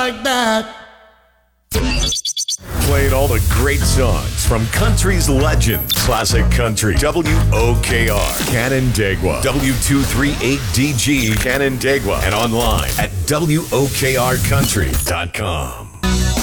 like that. Playing all the great songs from country's legends. Classic Country. WOKR. Canandaigua. W238DG Canandaigua. And online at WOKRCountry.com.